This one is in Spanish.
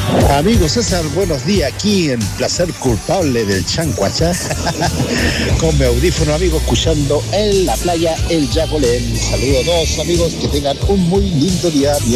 Amigo César, buenos días, aquí en Placer Culpable del Chancuachá, con mi audífono, amigo, escuchando en la playa el Yacolén. Saludos a todos, amigos, que tengan un muy lindo día.